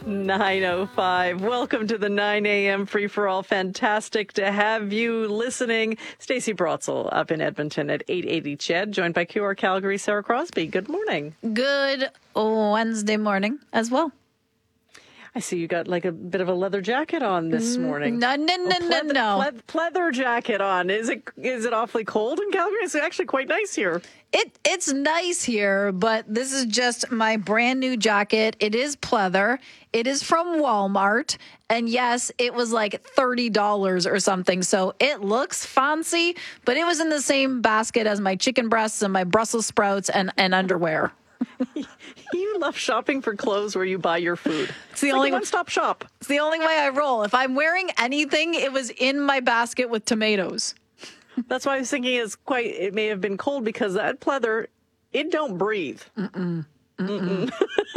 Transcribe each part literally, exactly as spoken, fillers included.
nine oh five. Welcome to the nine a.m. Free for All. Fantastic to have you listening. Stacey Brotzel up in Edmonton at eight eighty C H E D, joined by Q R Calgary, Sarah Crosby. Good morning. Good Wednesday morning as well. I see you got like a bit of a leather jacket on this morning. No, no, no, no, pleather, no. Pleather jacket on. Is it is it awfully cold in Calgary? It's actually quite nice here. It It's nice here, but this is just my brand new jacket. It is pleather. It is from Walmart. And yes, it was like thirty dollars or something. So it looks fancy, but it was in the same basket as my chicken breasts and my Brussels sprouts and, and underwear. You love shopping for clothes where you buy your food. It's the like only one-stop shop. It's the only way I roll. If I'm wearing anything, it was in my basket with tomatoes. That's why I was thinking it's quite. It may have been cold because that pleather, it don't breathe. Mm-mm. Mm-mm.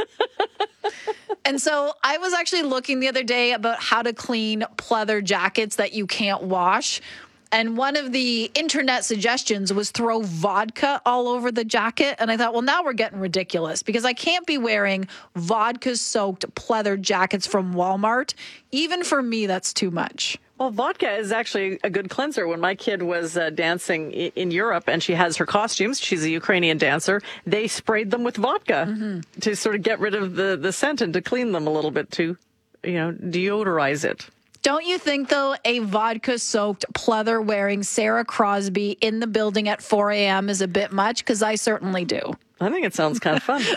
And so I was actually looking the other day about how to clean pleather jackets that you can't wash. And one of the internet suggestions was throw vodka all over the jacket. And I thought, well, now we're getting ridiculous because I can't be wearing vodka-soaked pleather jackets from Walmart. Even for me, that's too much. Well, vodka is actually a good cleanser. When my kid was uh, dancing in Europe and she has her costumes, she's a Ukrainian dancer, they sprayed them with vodka mm-hmm. to sort of get rid of the, the scent and to clean them a little bit to, you know, deodorize it. Don't you think, though, a vodka-soaked, pleather-wearing Sarah Crosby in the building at four a.m. is a bit much? Because I certainly do. I think it sounds kind of fun.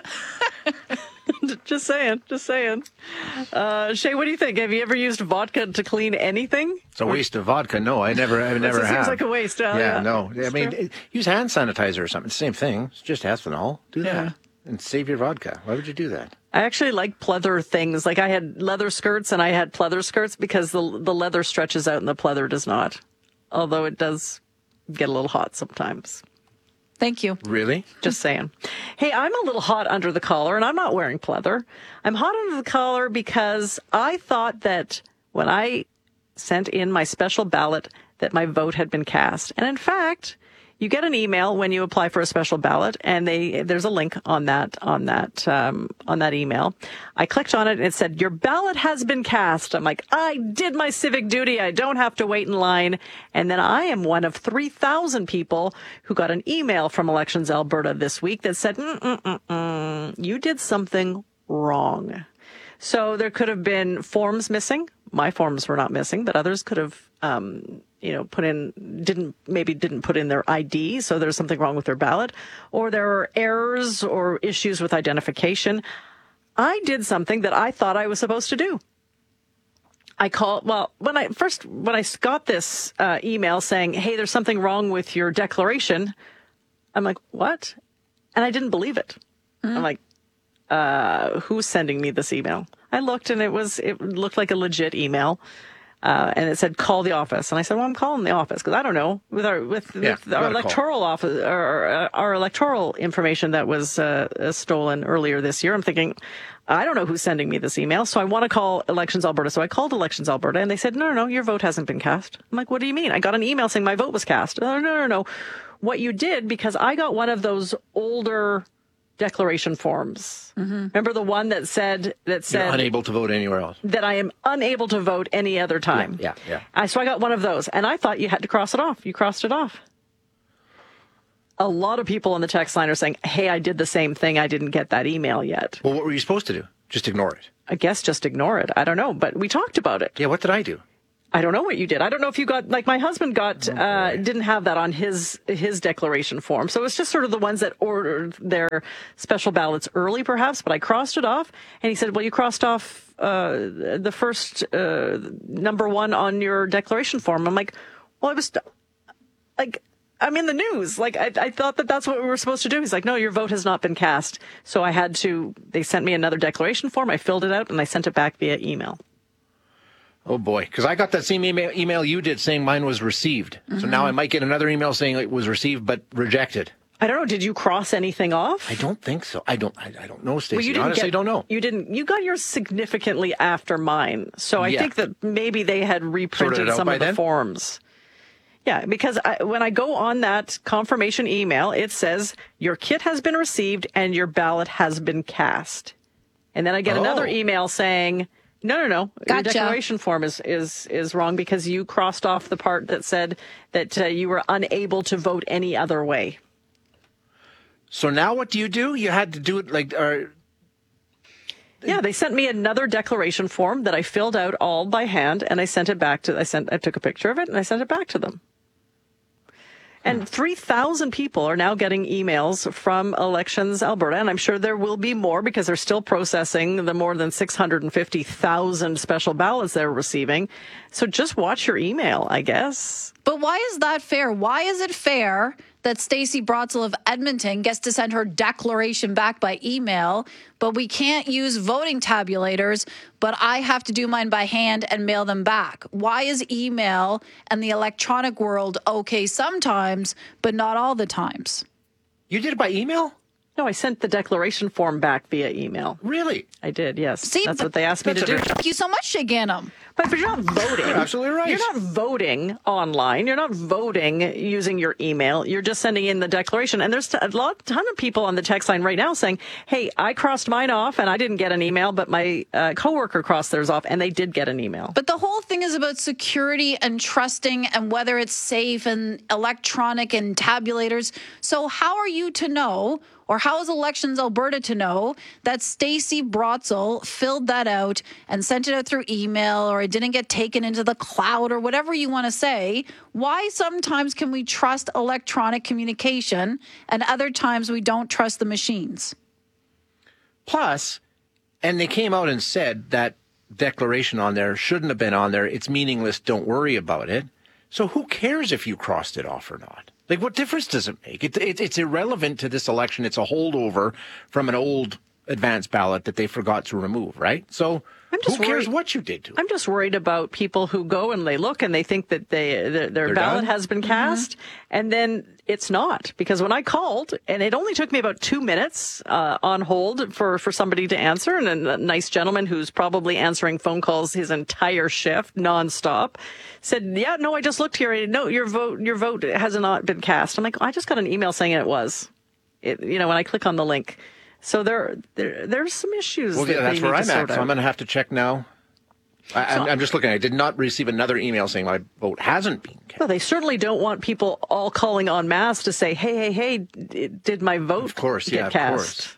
Just saying, just saying. Uh, Shay, what do you think? Have you ever used vodka to clean anything? It's a waste of vodka. No, I never, I never it have. Seems like a waste. Uh, yeah, yeah, no. I mean, it, use hand sanitizer or something. It's the same thing. It's just ethanol. Do that. Yeah. And save your vodka. Why would you do that? I actually like pleather things. Like I had leather skirts and I had pleather skirts because the the leather stretches out and the pleather does not. Although it does get a little hot sometimes. Thank you. Really? Just saying. Hey, I'm a little hot under the collar and I'm not wearing pleather. I'm hot under the collar because I thought that when I sent in my special ballot that my vote had been cast. And in fact, you get an email when you apply for a special ballot, and they there's a link on that on that um, on that email. I clicked on it, and it said your ballot has been cast. I'm like, I did my civic duty. I don't have to wait in line. And then I am one of three thousand people who got an email from Elections Alberta this week that said, Mm-mm-mm-mm, you did something wrong. So there could have been forms missing. My forms were not missing, but others could have. Um, you know, put in, didn't, maybe didn't put in their I D, so there's something wrong with their ballot, or there are errors or issues with identification. I did something that I thought I was supposed to do. I called, well, when I first, when I got this uh, email saying, hey, there's something wrong with your declaration, I'm like, what? And I didn't believe it. Mm-hmm. I'm like, uh, who's sending me this email? I looked and it was, it looked like a legit email. Uh, and it said, call the office. And I said, well, I'm calling the office because I don't know with our, with, yeah, with our electoral call. office or uh, our electoral information that was uh, uh, stolen earlier this year. I'm thinking, I don't know who's sending me this email. So I want to call Elections Alberta. So I called Elections Alberta and they said, no, no, no, your vote hasn't been cast. I'm like, what do you mean? I got an email saying my vote was cast. No, no, no, no. What you did, because I got one of those older declaration forms. Mm-hmm. Remember the one that said that said You're unable to vote anywhere else. That I am unable to vote any other time. Yeah, yeah. yeah. I, so I got one of those, and I thought you had to cross it off. You crossed it off. A lot of people on the text line are saying, "Hey, I did the same thing. I didn't get that email yet." Well, what were you supposed to do? Just ignore it? I guess just ignore it. I don't know, but we talked about it. Yeah, what did I do? I don't know what you did. I don't know if you got, like my husband got, oh, uh, didn't have that on his, his declaration form. So it's just sort of the ones that ordered their special ballots early perhaps, but I crossed it off and he said, well, you crossed off, uh, the first, uh, number one on your declaration form. I'm like, well, I was like, I'm in the news. Like, I, I thought that that's what we were supposed to do. He's like, no, your vote has not been cast. So I had to, they sent me another declaration form. I filled it out and I sent it back via email. Oh, boy, because I got that same email, email you did saying mine was received. Mm-hmm. So now I might get another email saying it was received but rejected. I don't know. Did you cross anything off? I don't think so. I don't I, I don't know, Stacey. Well, Honestly, get, I don't know. You didn't. You got yours significantly after mine. So I yeah. think that maybe they had reprinted some of the then? forms. Yeah, because I, when I go on that confirmation email, it says your kit has been received and your ballot has been cast. And then I get Oh. another email saying, no, no, no, your Gotcha. declaration form is, is, is wrong because you crossed off the part that said that uh, you were unable to vote any other way. So now what do you do? You had to do it like, or Yeah, they sent me another declaration form that I filled out all by hand, and I sent it back to. I sent. I took a picture of it and I sent it back to them. And three thousand people are now getting emails from Elections Alberta, and I'm sure there will be more because they're still processing the more than six hundred fifty thousand special ballots they're receiving. So just watch your email, I guess. But why is that fair? Why is it fair that Stacey Brotzel of Edmonton gets to send her declaration back by email, but we can't use voting tabulators, but I have to do mine by hand and mail them back? Why is email and the electronic world okay sometimes, but not all the times? you did it by email? No, I sent the declaration form back via email. Really? I did, yes. See, That's but- what they asked me to That's do. a- Thank you so much, Shay Gannam. But, but you're not voting. You're absolutely right. You're not voting online. You're not voting using your email. You're just sending in the declaration. And there's a lot, ton of people on the text line right now saying, hey, I crossed mine off and I didn't get an email, but my uh, coworker crossed theirs off and they did get an email. But the whole thing is about security and trusting and whether it's safe and electronic and tabulators. So how are you to know, or how is Elections Alberta to know that Stacey Brotzel filled that out and sent it out through email, or it didn't get taken into the cloud, or whatever you want to say? Why sometimes can we trust electronic communication and other times we don't trust the machines? Plus, and they came out and said that declaration on there shouldn't have been on there. It's meaningless. Don't worry about it. So who cares if you crossed it off or not? Like, what difference does it make? It, it, it's irrelevant to this election. It's a holdover from an old advanced ballot that they forgot to remove, right? So I'm just who cares worried- what you did to it? I'm just worried about people who go and they look and they think that they their, their They're ballot done? has been cast, and then it's not. Because when I called, and it only took me about two minutes uh, on hold for, for somebody to answer, and a nice gentleman who's probably answering phone calls his entire shift nonstop said, "Yeah, no, I just looked here. No, your vote your vote has not been cast." I'm like, I just got an email saying it was. It, you know, when I click on the link. So there, there, there's some issues. Well, that yeah, that's they where need I'm to at. sort So out. I'm going to have to check now. I, I'm, I'm just looking. I did not receive another email saying my vote hasn't been cast. Well, they certainly don't want people all calling en masse to say, hey, hey, hey, d- did my vote Of course, get yeah, of cast? course.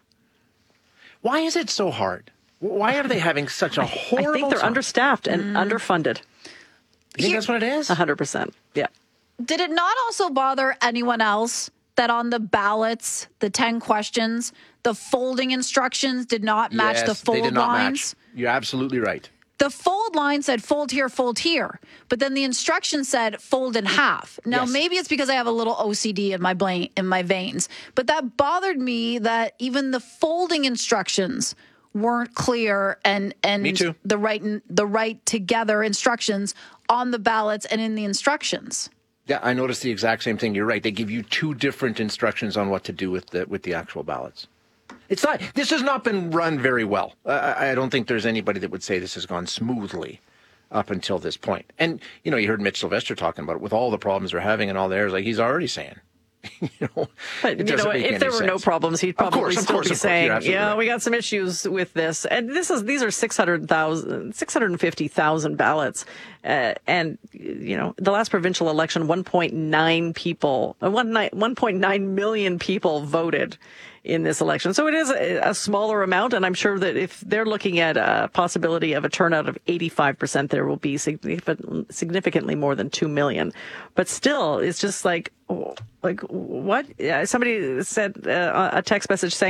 Why is it so hard? Why are they having such a horrible I think they're time? understaffed and underfunded. You think that's what it is? one hundred percent. Yeah. Did it not also bother anyone else that on the ballots, the ten questions, the folding instructions did not match yes, the fold they did not lines? match. You're absolutely right. The fold line said fold here, fold here, but then the instruction said fold in half. Now, Yes. maybe it's because I have a little O C D in my brain, in my veins, but that bothered me that even the folding instructions weren't clear and and Me too. the right the right together instructions on the ballots and in the instructions. Yeah, I noticed the exact same thing. You're right. They give you two different instructions on what to do with the with the actual ballots. It's not. This has not been run very well. Uh, I I don't think there's anybody that would say this has gone smoothly up until this point. And you know, you heard Mitch Sylvester talking about it with all the problems they're having and all theirs. Like he's already saying, you know, But, it you doesn't know, make if any there were no sense. problems, he'd Of probably course, of still course, be of course. You're saying, absolutely yeah, right. we got some issues with this. And this is these are six hundred thousand, six hundred fifty thousand ballots. Uh, and, you know, the last provincial election, one point nine people, uh, one, one point nine million people voted in this election. So it is a, a smaller amount. And I'm sure that if they're looking at a possibility of a turnout of eighty-five percent, there will be significant, significantly more than two million. But still, it's just like, like what? Yeah, somebody said uh, a text message saying,